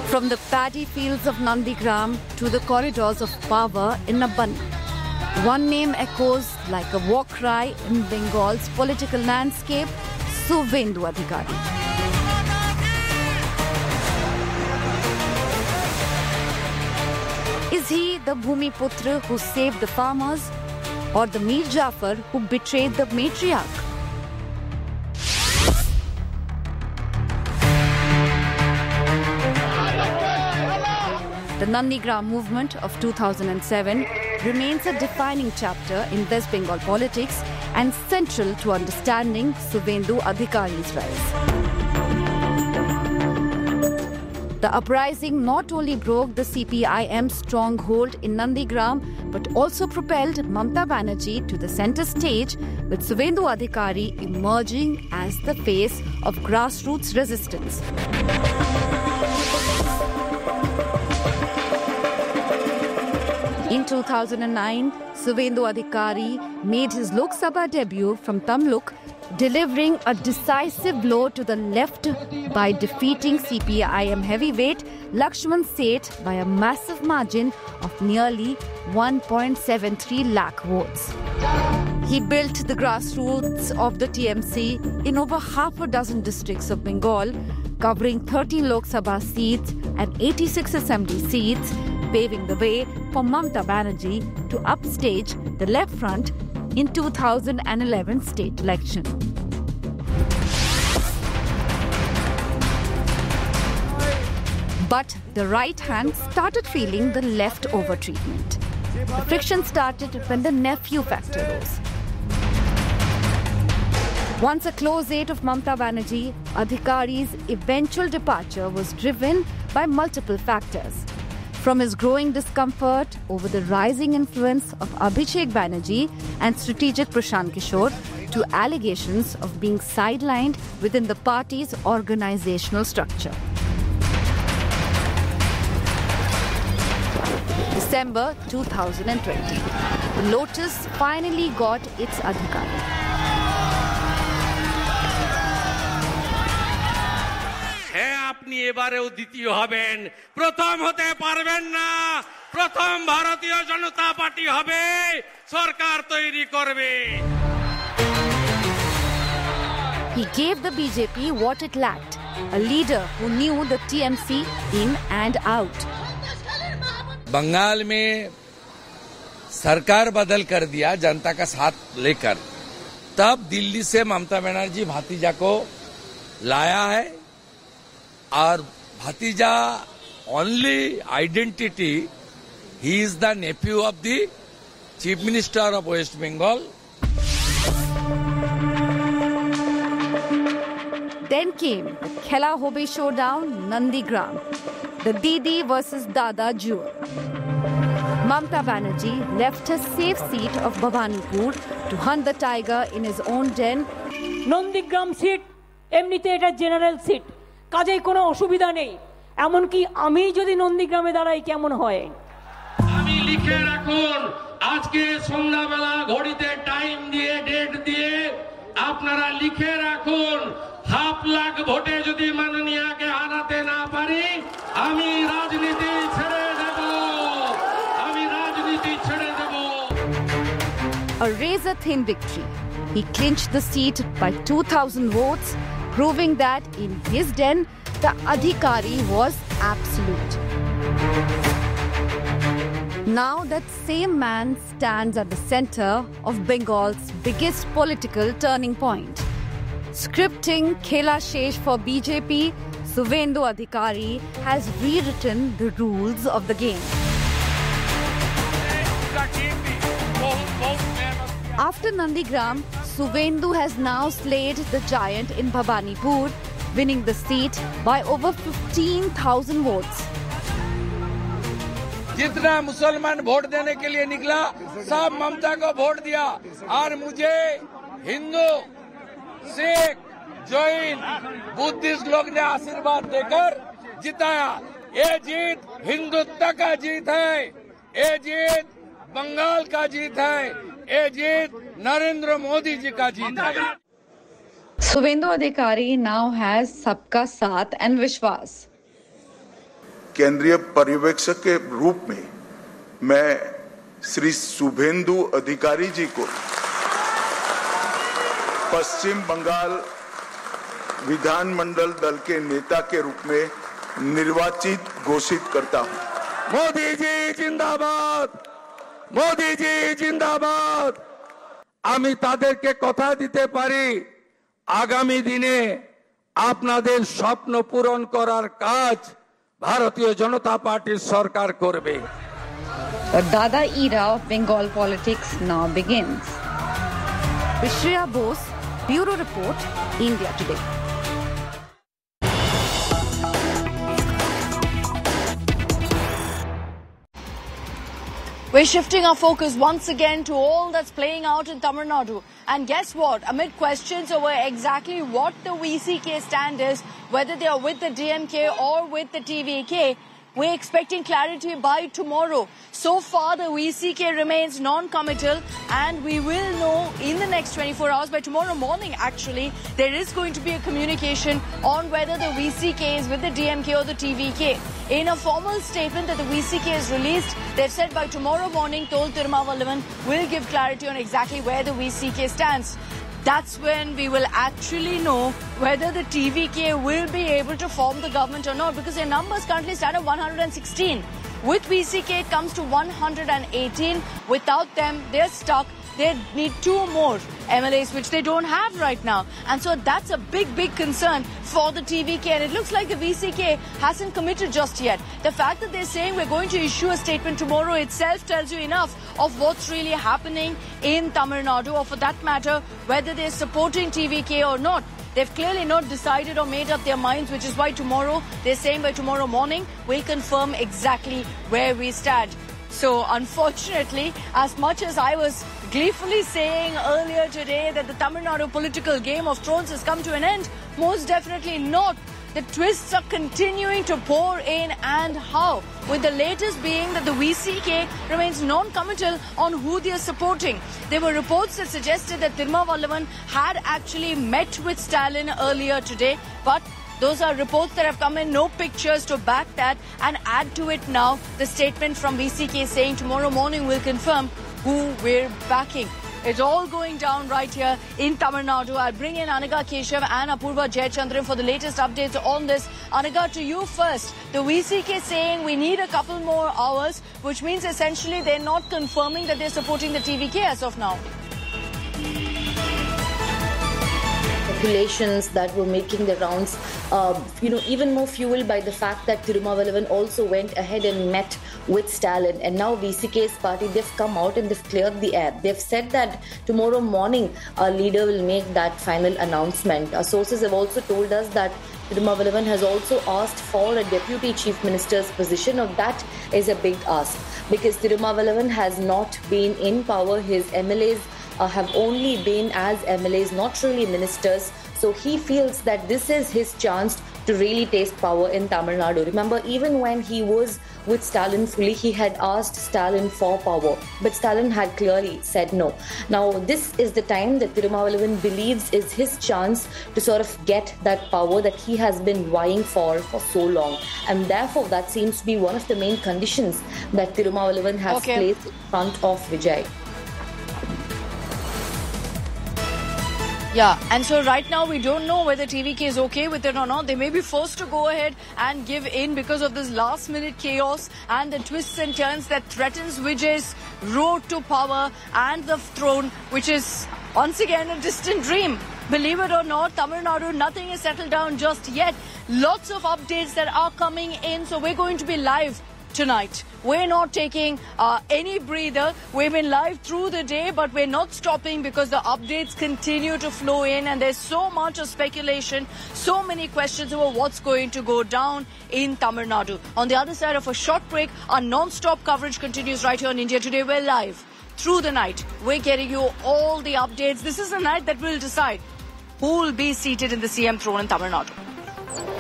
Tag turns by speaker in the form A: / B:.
A: From the paddy fields of Nandigram to the corridors of power in Nabbanna, one name echoes like a war cry in Bengal's political landscape: Suvendu Adhikari. Is he the Bhumiputra who saved the farmers, or the Mir Jafar who betrayed the matriarch? The Nandigram movement of 2007 remains a defining chapter in West Bengal politics and central to understanding Suvendu Adhikari's rise. The uprising not only broke the CPIM stronghold in Nandigram but also propelled Mamata Banerjee to the centre stage, with Suvendu Adhikari emerging as the face of grassroots resistance. In 2009, Suvendu Adhikari made his Lok Sabha debut from Tamluk, delivering a decisive blow to the left by defeating CPIM heavyweight Lakshman Seth by a massive margin of nearly 1.73 lakh votes. He built the grassroots of the TMC in over half a dozen districts of Bengal, covering 30 Lok Sabha seats and 86 assembly seats, paving the way for Mamata Banerjee to upstage the left front in 2011 state election. But the right hand started feeling the leftover treatment. The friction started when the nephew factor rose. Once a close aide of Mamata Banerjee, Adhikari's eventual departure was driven by multiple factors. From his growing discomfort over the rising influence of Abhishek Banerjee and strategic Prashant Kishore to allegations of being sidelined within the party's organizational structure. December 2020. The Lotus finally got its Adhikari.
B: আপনি এবারেও দ্বিতীয় হবেন, প্রথম হতে পারবেন না। প্রথম ভারতীয় জনতা পার্টি হবে, সরকার তৈরি করবে।
A: He gave the BJP what it lacked, a leader who knew the TMC in and out.
C: Bengal में सरकार बदल कर दिया जनता का साथ लेकर, तब दिल्ली से ममता बनर्जी भातीजा को लाया है और भातीजा only identity, he is the nephew of the Chief Minister of West Bengal.
A: Then came the Khela Hobe showdown, Nandigram, the Didi versus Dada duel. Mamata Banerjee left her safe seat of Bhavanipur to hunt the tiger in his own den.
D: Nandigram seat, এমনিতে এটা general seat, কাজেই কোনো অসুবিধা নেই। এমনকি আমি যদি নন্দীগ্রামে দাঁড়াই কেমন হয়?
B: আমি লিখে রাখুন, আজকে সন্ধ্যাবেলা ঘড়িতে টাইম দিয়ে ডেট দিয়ে আপনারা লিখে রাখুন, 1/2 লাখ ভোটে যদি মাননীয়াকে হারাতে না পারি আমি রাজনীতি ছেড়ে দেব, আমি রাজনীতি ছেড়ে দেব।
A: A razor-thin victory. He clinched the seat by 2,000 votes, proving that in his den, the Adhikari was absolute. Now that same man stands at the center of Bengal's biggest political turning point. Scripting Khela Shesh for BJP, Suvendu Adhikari has rewritten the rules of the game. After Nandigram, Suvendu has now slayed the giant in Bhavanipur, winning the seat by over 15,000 votes.
C: जितना मुसलमान vote देने के लिए निकला, सब ममता को vote दिया और मुझे हिंदू, सिख, जैन, बुद्धिस्ट लोग ने आशीर्वाद देकर जिताया। ये जीत हिंदुत्व का जीत है, ये जीत बंगाल का जीत है, ये जीत नरेंद्र मोदी जी का जीत है।
A: Suvendu Adhikari now has Sabka Saath and Vishwas.
E: केंद्रीय पर्यवेक्षक के रूप में मैं श्री शुभेंदु अधिकारी जी को पश्चिम बंगाल विधानमंडल दल के नेता के रूप में निर्वाचित घोषित करता हूं।
C: मोदी जी जिंदाबाद, मोदी जी जिंदाबाद। আমি তাদেরকে কথা দিতে পারি আগামী দিনে আপনাদের স্বপ্ন পূরণ করার কাজ ভারতীয় জনতা পার্টির সরকার করবে।
A: The Dada era of Bengal politics now begins. Vishriya Bose, Bureau Report, India Today.
F: We're shifting our focus once again to all that's playing out in Tamil Nadu. And guess what? Amid questions over exactly what the VCK stand is, whether they are with the DMK or with the TVK, we're expecting clarity by tomorrow. So far, the VCK remains non-committal, and we will know in the next 24 hours. By tomorrow morning, actually, there is going to be a communication on whether the VCK is with the DMK or the TVK. In a formal statement that the VCK has released, they've said by tomorrow morning, Tol Tirumavallavan will give clarity on exactly where the VCK stands. That's when we will actually know whether the TVK will be able to form the government or not, because their numbers currently stand at 116. With VCK, it comes to 118. Without them, they're stuck. They need two more MLAs, which they don't have right now. And so that's a big, big concern for the TVK. And it looks like the VCK hasn't committed just yet. The fact that they're saying we're going to issue a statement tomorrow itself tells you enough of what's really happening in Tamil Nadu, or for that matter, whether they're supporting TVK or not. They've clearly not decided or made up their minds, which is why tomorrow, they're saying by tomorrow morning, we'll confirm exactly where we stand. So, unfortunately, as much as I was gleefully saying earlier today that the Tamil Nadu political Game of Thrones has come to an end, most definitely not. The twists are continuing to pour in, and how? With the latest being that the VCK remains non-committal on who they are supporting. There were reports that suggested that Tirumavallavan had actually met with Stalin earlier today, but those are reports that have come in, no pictures to back that, and add to it now the statement from VCK saying tomorrow morning we'll confirm who we're backing. It's all going down right here in Tamil Nadu. I'll bring in Anaga Keshav and Apurva Jayachandran for the latest updates on this. Anaga, to you first. The VCK saying we need a couple more hours, which means essentially they're not confirming that they're supporting the TVK as of now.
G: Speculations that were making the rounds, even more fueled by the fact that Tirumavallavan also went ahead and met with Stalin. And now VCK's party, they've come out and they've cleared the air. They've said that tomorrow morning our leader will make that final announcement. Our sources have also told us that Tirumavallavan has also asked for a deputy chief minister's position. Now that is a big ask, because Tirumavallavan has not been in power. His MLAs have only been as MLAs, not really ministers. So he feels that this is his chance to really taste power in Tamil Nadu. Remember, even when he was with Stalin fully, he had asked Stalin for power, but Stalin had clearly said no. Now, this is the time that Tirumavallavan believes is his chance to sort of get that power that he has been vying for so long. And therefore, that seems to be one of the main conditions that Tirumavallavan has placed in front of Vijay.
F: Yeah, and so right now we don't know whether TVK is okay with it or not. They may be forced to go ahead and give in because of this last-minute chaos and the twists and turns that threatens Vijay's road to power and the throne, which is once again a distant dream. Believe it or not, Tamil Nadu, nothing is settled down just yet. Lots of updates that are coming in, so we're going to be live tonight. We're not taking any breather. We've been live through the day, but we're not stopping because the updates continue to flow in, and there's so much of speculation, so many questions over what's going to go down in Tamil Nadu. On the other side of a short break, our non-stop coverage continues right here on India Today. We're live through the night. We're getting you all the updates. This is the night that will decide who will be seated in the CM throne in Tamil Nadu.